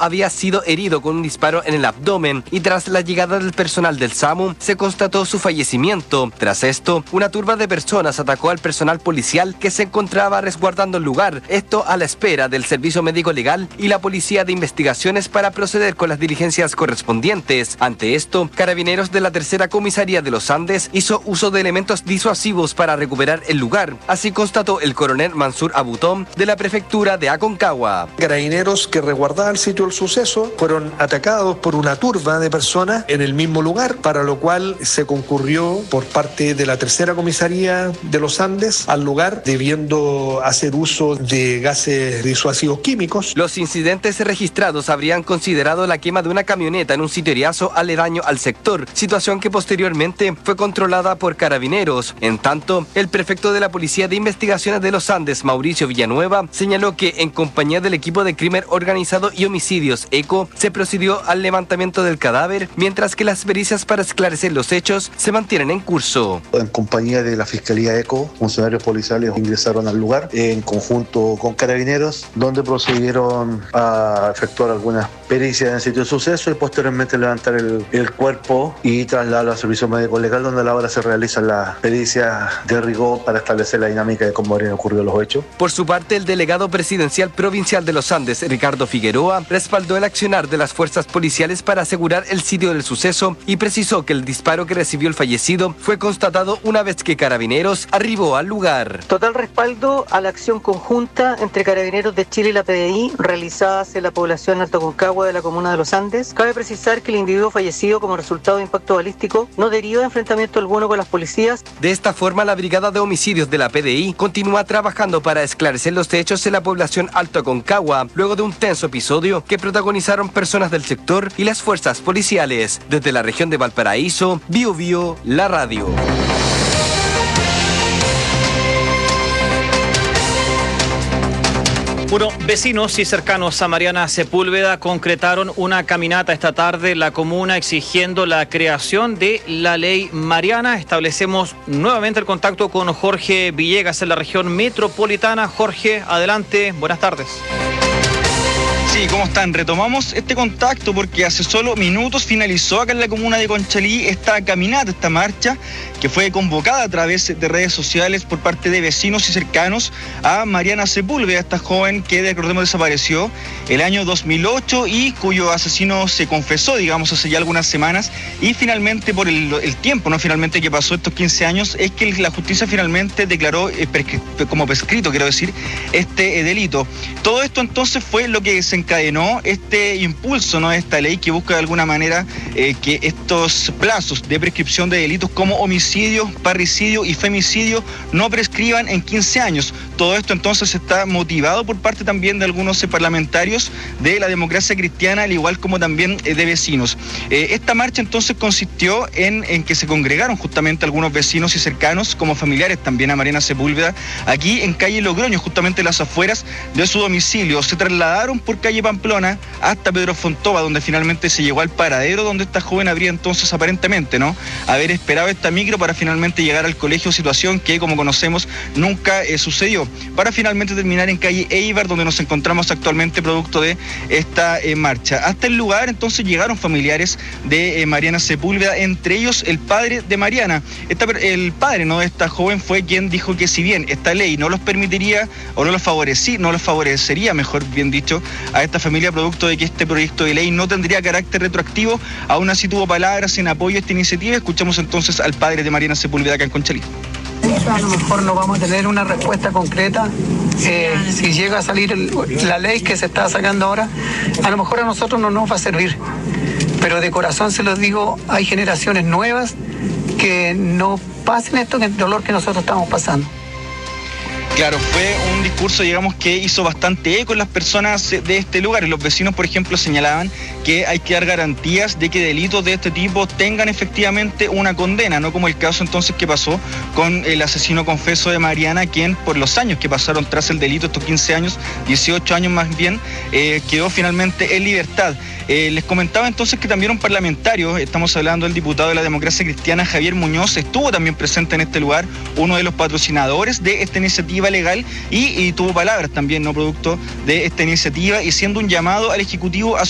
había sido herido con un disparo en el abdomen y tras la llegada del personal del SAMU se constató su fallecimiento. Tras esto, una turba de personas atacó al personal policial que se encontraba resguardando el lugar, esto a la espera del servicio médico legal y la policía de investigaciones para proceder con las diligencias correspondientes. Ante esto, Carabineros de la Tercera Comisaría de los Andes hizo uso de elementos disuasivos para recuperar el lugar, así constató el coronel Mansur Abutón de la prefectura de Aconcagua. Carabineros que resguardaban el sitio del suceso fueron atacados por una turba de personas en el mismo lugar, para lo cual se concurrió por parte de la Tercera Comisaría de los Andes al lugar, debiendo hacer uso de gases disuasivos químicos. Los incidentes registrados habrían considerado la quema de una camioneta en un sitieriazo aledaño al sector, situación que posteriormente fue controlada por Carabineros. En tanto, el prefecto de la Policía de Investigaciones de los Andes, Mauricio Villanueva, señaló que en compañía del equipo de crimen organizado y homicidios ECO se procedió al levantamiento del cadáver, mientras que las pericias para esclarecer los hechos se mantienen en curso. En compañía de la Fiscalía ECO, funcionarios policiales ingresaron al lugar en conjunto con Carabineros, donde procedieron a efectuar algunas pericias en el sitio de suceso y posteriormente levantar el cuerpo y trasladarlo al servicio médico legal, donde ahora se realizan las pericias de rigor para establecer la dinámica de cómo habrían ocurrido los hechos. Por su parte, el delegado presidencial provincial de los Andes, Ricardo Figueroa, respaldó el accionar de las fuerzas policiales para asegurar el sitio del suceso y precisó que el disparo que recibió el fallecido fue constatado una vez que Carabineros arribó al lugar. Total respaldo a la acción conjunta entre Carabineros de Chile y la PDI realizada hacia la población Alto Aconcagua de la comuna de los Andes. Cabe precisar que el individuo fallecido como resultado de impacto balístico no deriva de enfrentamiento alguno con las policías. De esta forma, la Brigada de Homicidios de la PDI continúa trabajando para esclarecer los hechos en la población Alto Aconcagua, luego de un tenso episodio que protagonizaron personas del sector y las fuerzas policiales. Desde la región de Valparaíso, Bio Bio, la radio. Bueno, vecinos y cercanos a Mariana Sepúlveda concretaron una caminata esta tarde en la comuna exigiendo la creación de la ley Mariana. Establecemos nuevamente el contacto con Jorge Villegas en la región metropolitana. Jorge, adelante, buenas tardes. Sí, ¿cómo están? Retomamos este contacto porque hace solo minutos finalizó acá en la comuna de Conchalí esta caminata, esta marcha que fue convocada a través de redes sociales por parte de vecinos y cercanos a Mariana Sepúlveda, esta joven que, recordemos, desapareció el año 2008 y cuyo asesino se confesó, digamos, hace ya algunas semanas, y finalmente por el tiempo, ¿no? Finalmente que pasó estos 15 años, es que la justicia finalmente declaró como prescrito, quiero decir, este delito. Todo esto entonces fue lo que se encadenó este impulso, ¿no?, de esta ley que busca de alguna manera que estos plazos de prescripción de delitos como homicidio, parricidio y femicidio no prescriban en 15 años. Todo esto entonces está motivado por parte también de algunos parlamentarios de la democracia cristiana, al igual como también de vecinos. Esta marcha entonces consistió en que se congregaron justamente algunos vecinos y cercanos como familiares también a Mariana Sepúlveda aquí en calle Logroño, justamente en las afueras de su domicilio. Se trasladaron por calle Pamplona hasta Pedro Fontova, donde finalmente se llegó al paradero donde esta joven habría entonces aparentemente, ¿no?, haber esperado esta micro para finalmente llegar al colegio, situación que, como conocemos, nunca sucedió, para finalmente terminar en calle Eibar, donde nos encontramos actualmente producto de esta marcha. Hasta el lugar entonces llegaron familiares de Mariana Sepúlveda, entre ellos el padre de Mariana. El padre, ¿no?, de esta joven fue quien dijo que si bien esta ley no los permitiría o no los favorecería, mejor bien dicho, a esta familia producto de que este proyecto de ley no tendría carácter retroactivo, aún así tuvo palabras en apoyo a esta iniciativa. Escuchamos entonces al padre de Mariana Sepúlveda acá en Conchalí. A lo mejor no vamos a tener una respuesta concreta si llega a salir la ley que se está sacando ahora. A lo mejor a nosotros no nos va a servir, pero de corazón se los digo, hay generaciones nuevas que no pasen esto, el dolor que nosotros estamos pasando. Claro, fue un discurso, digamos, que hizo bastante eco en las personas de este lugar. Y los vecinos, por ejemplo, señalaban que hay que dar garantías de que delitos de este tipo tengan efectivamente una condena, no como el caso entonces que pasó con el asesino confeso de Mariana, quien por los años que pasaron tras el delito, estos 15 años, 18 años más bien, quedó finalmente en libertad. Les comentaba entonces que también un parlamentario, estamos hablando del diputado de la democracia cristiana Javier Muñoz, estuvo también presente en este lugar, uno de los patrocinadores de esta iniciativa legal, y tuvo palabras también, no producto de esta iniciativa, y siendo un llamado al Ejecutivo a